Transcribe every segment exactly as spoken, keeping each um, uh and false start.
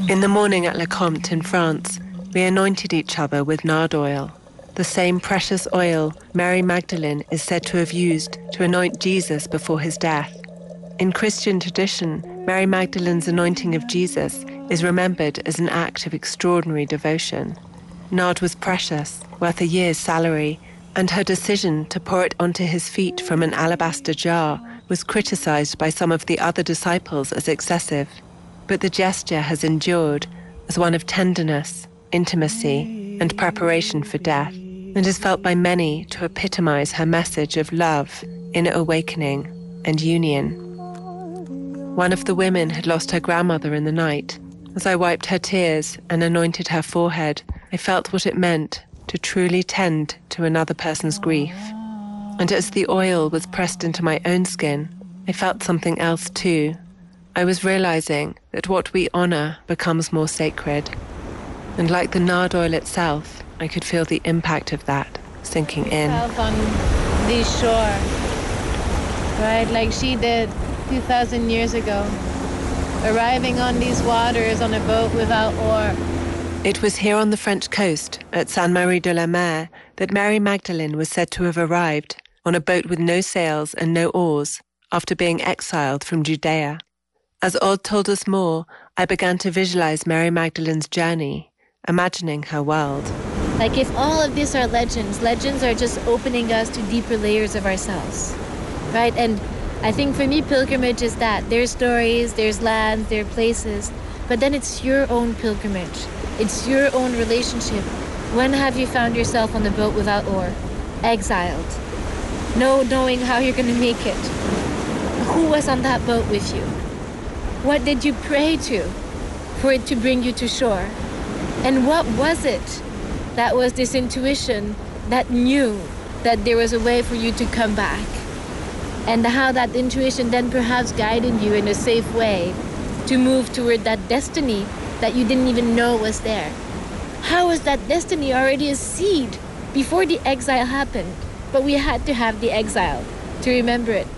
In the morning at Le Comte in France, we anointed each other with nard oil, the same precious oil Mary Magdalene is said to have used to anoint Jesus before his death. In Christian tradition, Mary Magdalene's anointing of Jesus is remembered as an act of extraordinary devotion. Nard was precious, worth a year's salary, and her decision to pour it onto his feet from an alabaster jar was criticized by some of the other disciples as excessive. But the gesture has endured as one of tenderness, intimacy, and preparation for death, and is felt by many to epitomize her message of love, inner awakening, and union. One of the women had lost her grandmother in the night. As I wiped her tears and anointed her forehead, I felt what it meant to truly tend to another person's grief. And as the oil was pressed into my own skin, I felt something else too. I was realizing that what we honor becomes more sacred. And like the nard oil itself, I could feel the impact of that sinking in. On the shore, right, like she did two thousand years ago, arriving on these waters on a boat without oar. It was here on the French coast, at Sainte-Marie-de-la-Mer, that Mary Magdalene was said to have arrived, on a boat with no sails and no oars, after being exiled from Judea. As Aude told us more, I began to visualize Mary Magdalene's journey, imagining her world. Like if all of these are legends, legends are just opening us to deeper layers of ourselves, right? And I think for me, pilgrimage is that. There's stories, there's lands, there are places, but then it's your own pilgrimage. It's your own relationship. When have you found yourself on the boat without oar, exiled, no knowing how you're going to make it? Who was on that boat with you? What did you pray to for it to bring you to shore? And what was it that was this intuition that knew that there was a way for you to come back? And how that intuition then perhaps guided you in a safe way to move toward that destiny that you didn't even know was there. How was that destiny already a seed before the exile happened? But we had to have the exile to remember it.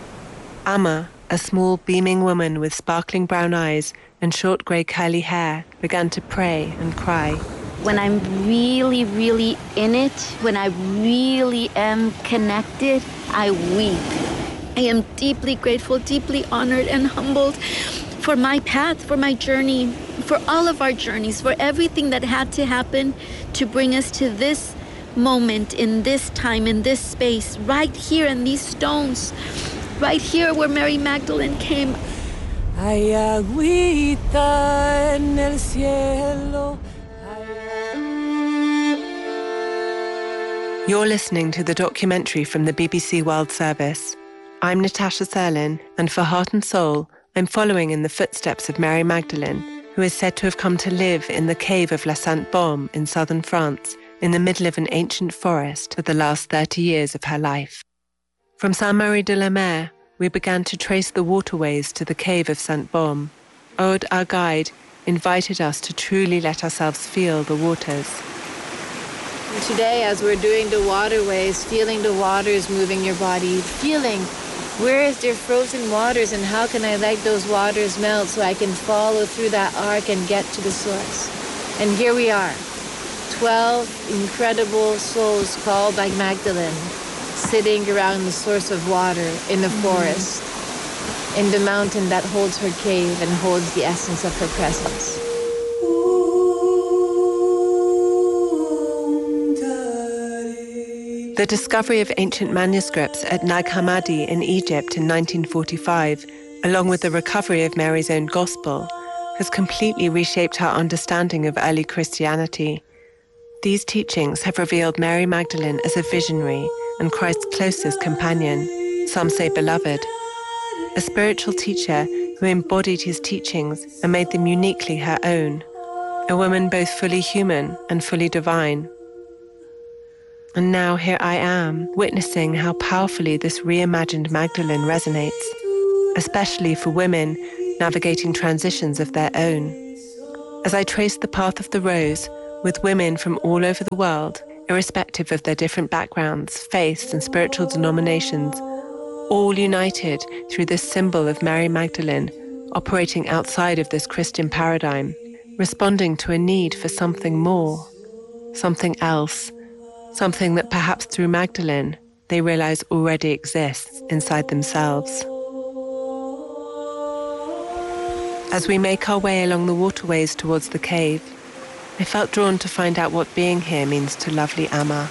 Amma, a small beaming woman with sparkling brown eyes and short grey curly hair, began to pray and cry. When I'm really, really in it, when I really am connected, I weep. I am deeply grateful, deeply honored and humbled for my path, for my journey, for all of our journeys, for everything that had to happen to bring us to this moment, in this time, in this space, right here in these stones, right here where Mary Magdalene came. Hay agüita en el cielo. You're listening to the documentary from the B B C World Service. I'm Natasha Serlin, and for Heart and Soul, I'm following in the footsteps of Mary Magdalene, who is said to have come to live in the cave of La Sainte-Baume in southern France, in the middle of an ancient forest for the last thirty years of her life. From Sainte-Marie-de-la-Mer, we began to trace the waterways to the cave of Sainte-Baume. Aude, our guide, invited us to truly let ourselves feel the waters. Today, as we're doing the waterways, feeling the waters moving your body, feeling where is there frozen waters and how can I let those waters melt so I can follow through that arc and get to the source. And here we are, twelve incredible souls called by Magdalene, sitting around the source of water in the forest, in the mountain that holds her cave and holds the essence of her presence. The discovery of ancient manuscripts at Nag Hammadi in Egypt in nineteen forty-five, along with the recovery of Mary's own gospel, has completely reshaped our understanding of early Christianity. These teachings have revealed Mary Magdalene as a visionary and Christ's closest companion, some say beloved, a spiritual teacher who embodied his teachings and made them uniquely her own, a woman both fully human and fully divine. And now here I am, witnessing how powerfully this reimagined Magdalene resonates, especially for women navigating transitions of their own. As I trace the path of the rose with women from all over the world, irrespective of their different backgrounds, faiths, and spiritual denominations, all united through this symbol of Mary Magdalene, operating outside of this Christian paradigm, responding to a need for something more, something else, something that perhaps through Magdalene they realize already exists inside themselves. As we make our way along the waterways towards the cave, I felt drawn to find out what being here means to lovely Amma.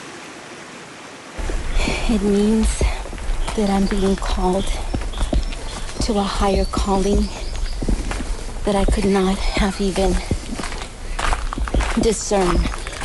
It means that I'm being called to a higher calling that I could not have even discerned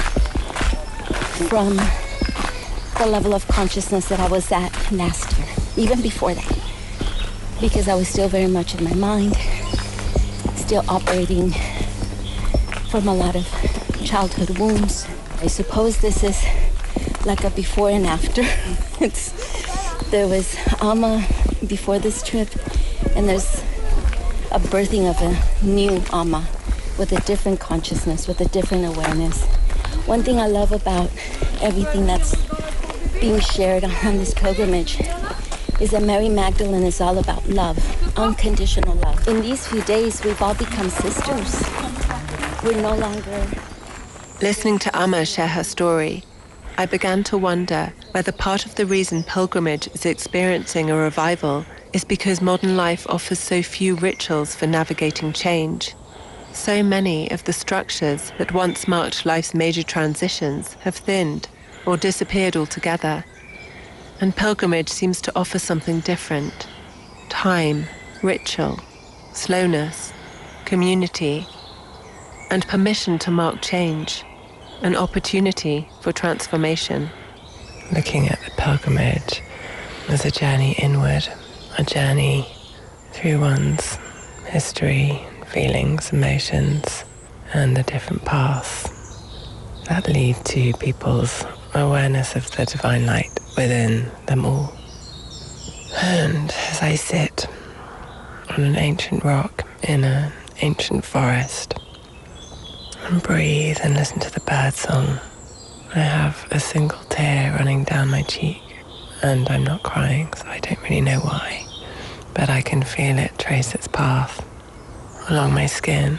from the level of consciousness that I was at last year, even before that, because I was still very much in my mind, still operating from a lot of childhood wounds. I suppose this is like a before and after. It's, there was Amma before this trip, and there's a birthing of a new Amma with a different consciousness, with a different awareness. One thing I love about everything that's being shared on this pilgrimage is that Mary Magdalene is all about love, unconditional love. In these few days, we've all become sisters. We're no longer... Listening to Amma share her story, I began to wonder whether part of the reason pilgrimage is experiencing a revival is because modern life offers so few rituals for navigating change. So many of the structures that once marked life's major transitions have thinned or disappeared altogether. And pilgrimage seems to offer something different. Time, ritual, slowness, community, and permission to mark change, an opportunity for transformation. Looking at the pilgrimage as a journey inward, a journey through one's history, feelings, emotions, and the different paths that lead to people's awareness of the divine light within them all. And as I sit on an ancient rock in an ancient forest and breathe and listen to the birdsong, I have a single tear running down my cheek, and I'm not crying, so I don't really know why, but I can feel it trace its path along my skin.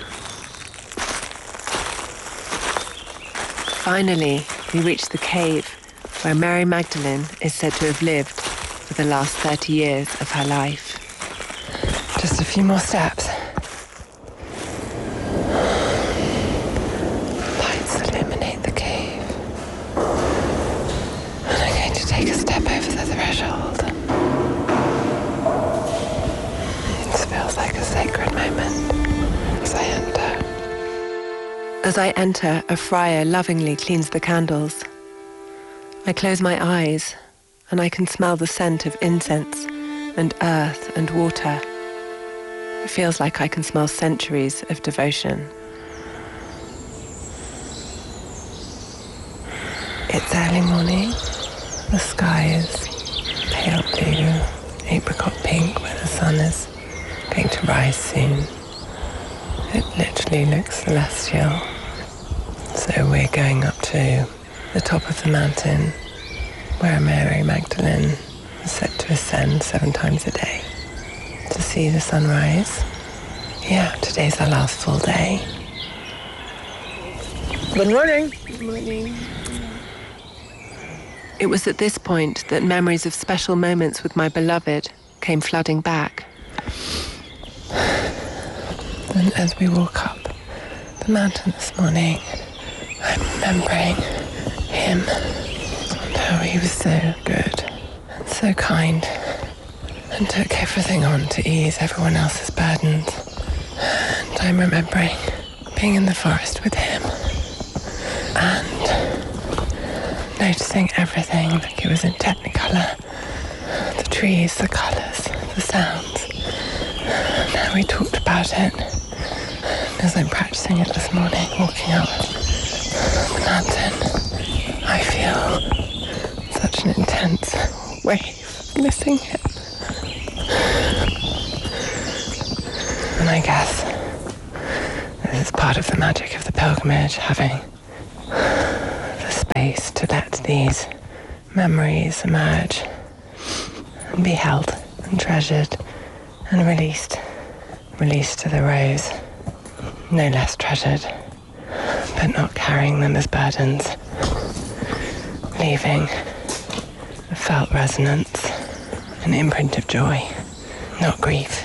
Finally, we reach the cave where Mary Magdalene is said to have lived for the last thirty years of her life. Just a few more steps. Lights illuminate the cave. And I'm going to take a step over the threshold. It feels like a sacred moment as I enter. As I enter, a friar lovingly cleans the candles. I close my eyes, and I can smell the scent of incense and earth and water. It feels like I can smell centuries of devotion. It's early morning. The sky is pale blue, apricot pink, where the sun is going to rise soon. It literally looks celestial. So we're going up to the top of the mountain where Mary Magdalene is said to ascend seven times a day to see the sunrise. Yeah, today's our last full day. Good morning. Good morning. It was at this point that memories of special moments with my beloved came flooding back. And as we walk up the mountain this morning, I'm remembering him and how he was so good and so kind and took everything on to ease everyone else's burdens. And I'm remembering being in the forest with him and noticing everything like it was in Technicolor. The trees, the colours, the sounds. And how we talked about it. And as I'm practicing it this morning, walking up the mountain, I feel such an intense wave of missing him. And I guess this is part of the magic of the pilgrimage, having the space to let these memories emerge and be held and treasured and released, released to the rose. no less treasured, but not carrying them as burdens, leaving a felt resonance, an imprint of joy, not grief.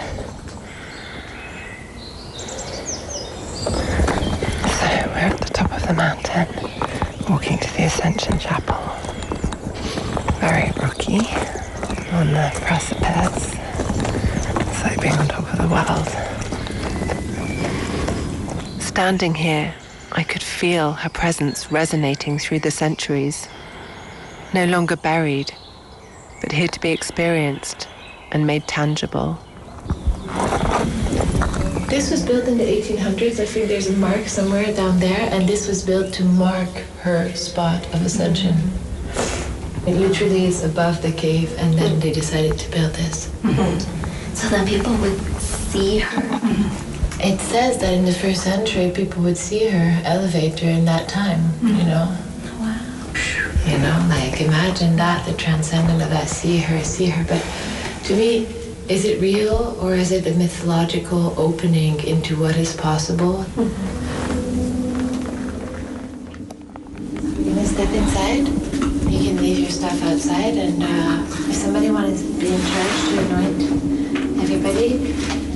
So we're at the top of the mountain, walking to the Ascension Chapel. Very rocky, on the precipice. It's like being on top of the world. Standing here, I could feel her presence resonating through the centuries. No longer buried, but here to be experienced and made tangible. This was built in the eighteen hundreds. I think there's a mark somewhere down there, and this was built to mark her spot of ascension. It literally is above the cave, and then they decided to build this. Mm-hmm. So that people would see her. Mm-hmm. It says that in the first century, people would see her, elevate her in that time, mm-hmm. you know? Wow. You know, like imagine that, the transcendent of that, see her, see her. But to me, is it real or is it a mythological opening into what is possible? Mm-hmm. We're gonna step inside. You can leave your stuff outside, and uh, if somebody wants to be in charge to anoint everybody,